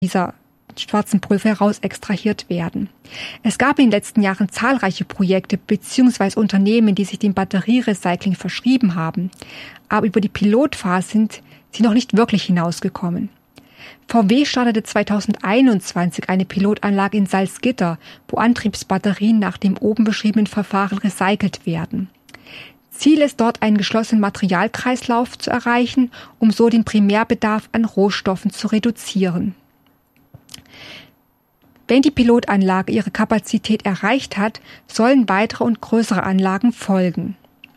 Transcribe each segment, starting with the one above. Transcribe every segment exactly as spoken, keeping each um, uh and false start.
dieser schwarzen Pulver heraus extrahiert werden. Es gab in den letzten Jahren zahlreiche Projekte bzw. Unternehmen, die sich dem Batterierecycling verschrieben haben, aber über die Pilotphase sind sie noch nicht wirklich hinausgekommen. V W startete zweitausendeinundzwanzig eine Pilotanlage in Salzgitter, wo Antriebsbatterien nach dem oben beschriebenen Verfahren recycelt werden. Ziel ist dort, einen geschlossenen Materialkreislauf zu erreichen, um so den Primärbedarf an Rohstoffen zu reduzieren. Wenn die Pilotanlage ihre Kapazität erreicht hat, sollen weitere und größere Anlagen folgen.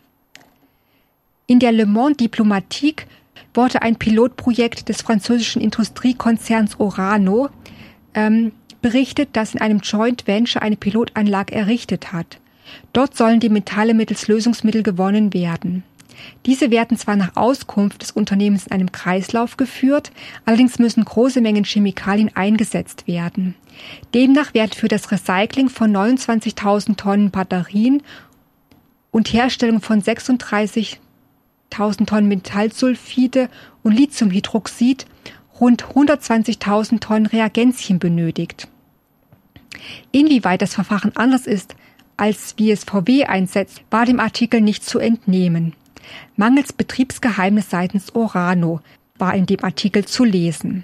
In der Le Monde Diplomatique wurde ein Pilotprojekt des französischen Industriekonzerns Orano ähm, berichtet, das in einem Joint Venture eine Pilotanlage errichtet hat. Dort sollen die Metalle mittels Lösungsmittel gewonnen werden. Diese werden zwar nach Auskunft des Unternehmens in einem Kreislauf geführt, allerdings müssen große Mengen Chemikalien eingesetzt werden. Demnach werden für das Recycling von neunundzwanzigtausend Tonnen Batterien und Herstellung von sechsunddreißigtausend Tonnen Metallsulfide und Lithiumhydroxid rund hundertzwanzigtausend Tonnen Reagenzien benötigt. Inwieweit das Verfahren anders ist, als wie es V W einsetzt, war dem Artikel nicht zu entnehmen. Mangels Betriebsgeheimnis seitens Orano war in dem Artikel zu lesen.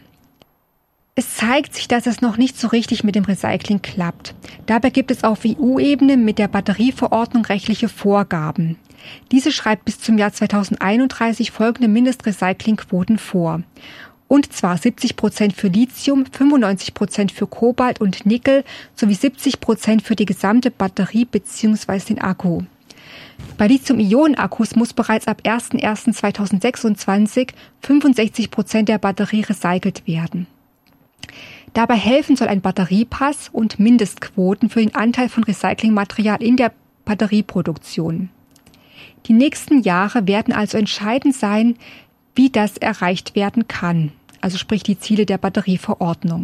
Es zeigt sich, dass es noch nicht so richtig mit dem Recycling klappt. Dabei gibt es auf E U-Ebene mit der Batterieverordnung rechtliche Vorgaben. Diese schreibt bis zum Jahr zweitausendeinunddreißig folgende Mindestrecyclingquoten vor. Und zwar siebzig Prozent für Lithium, fünfundneunzig Prozent für Kobalt und Nickel sowie siebzig Prozent für die gesamte Batterie bzw. den Akku. Bei Lithium-Ionen-Akkus muss bereits ab erster erster zweitausendsechsundzwanzig fünfundsechzig Prozent der Batterie recycelt werden. Dabei helfen soll ein Batteriepass und Mindestquoten für den Anteil von Recyclingmaterial in der Batterieproduktion. Die nächsten Jahre werden also entscheidend sein, wie das erreicht werden kann, also sprich die Ziele der Batterieverordnung.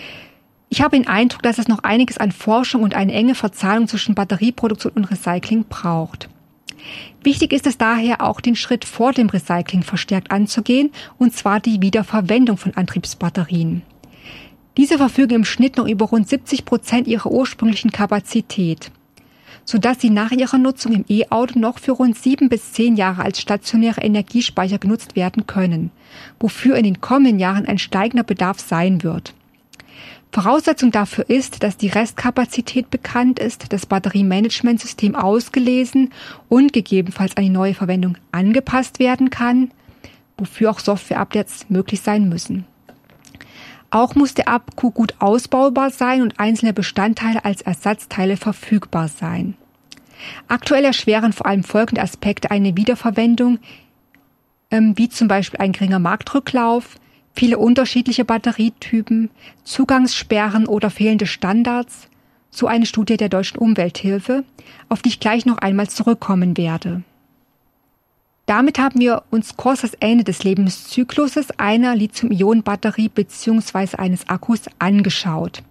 Ich habe den Eindruck, dass es noch einiges an Forschung und eine enge Verzahnung zwischen Batterieproduktion und Recycling braucht. Wichtig ist es daher auch, den Schritt vor dem Recycling verstärkt anzugehen, und zwar die Wiederverwendung von Antriebsbatterien. Diese verfügen im Schnitt noch über rund siebzig Prozent ihrer ursprünglichen Kapazität, sodass sie nach ihrer Nutzung im E-Auto noch für rund sieben bis zehn Jahre als stationäre Energiespeicher genutzt werden können, wofür in den kommenden Jahren ein steigender Bedarf sein wird. Voraussetzung dafür ist, dass die Restkapazität bekannt ist, das Batteriemanagementsystem ausgelesen und gegebenenfalls an die neue Verwendung angepasst werden kann, wofür auch Software-Updates möglich sein müssen. Auch muss der Akku gut ausbaubar sein und einzelne Bestandteile als Ersatzteile verfügbar sein. Aktuell erschweren vor allem folgende Aspekte eine Wiederverwendung, ähm, wie zum Beispiel ein geringer Marktrücklauf, viele unterschiedliche Batterietypen, Zugangssperren oder fehlende Standards, so eine Studie der Deutschen Umwelthilfe, auf die ich gleich noch einmal zurückkommen werde. Damit haben wir uns kurz das Ende des Lebenszykluses einer Lithium-Ionen-Batterie bzw. eines Akkus angeschaut.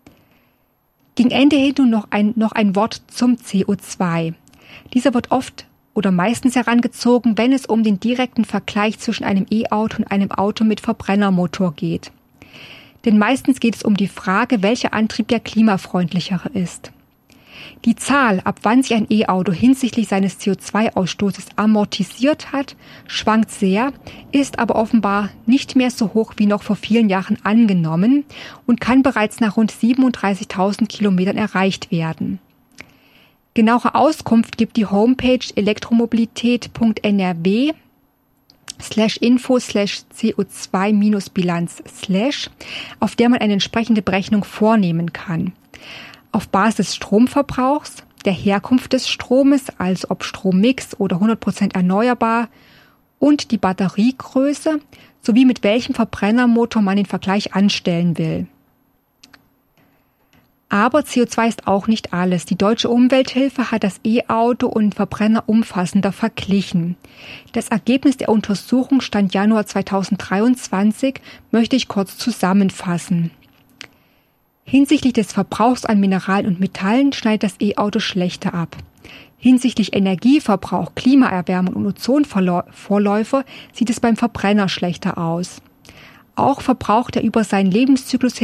Gegen Ende hin nun noch ein, noch ein Wort zum C O zwei. Dieser wird oft oder meistens herangezogen, wenn es um den direkten Vergleich zwischen einem E-Auto und einem Auto mit Verbrennermotor geht. Denn meistens geht es um die Frage, welcher Antrieb der klimafreundlichere ist. Die Zahl, ab wann sich ein E-Auto hinsichtlich seines C O zwei Ausstoßes amortisiert hat, schwankt sehr, ist aber offenbar nicht mehr so hoch wie noch vor vielen Jahren angenommen und kann bereits nach rund siebenunddreißigtausend Kilometern erreicht werden. Genauere Auskunft gibt die Homepage elektromobilität punkt n r w slash info slash C O zwei Bilanz slash, auf der man eine entsprechende Berechnung vornehmen kann. Auf Basis des Stromverbrauchs, der Herkunft des Stromes, also ob Strommix oder hundert Prozent erneuerbar, und die Batteriegröße sowie mit welchem Verbrennermotor man den Vergleich anstellen will. Aber C O zwei ist auch nicht alles. Die Deutsche Umwelthilfe hat das E-Auto und Verbrenner umfassender verglichen. Das Ergebnis der Untersuchung Stand Januar zweitausenddreiundzwanzig möchte ich kurz zusammenfassen. Hinsichtlich des Verbrauchs an Mineralien und Metallen schneidet das E-Auto schlechter ab. Hinsichtlich Energieverbrauch, Klimaerwärmung und Ozonvorläufer sieht es beim Verbrenner schlechter aus. Auch verbraucht er über seinen Lebenszyklus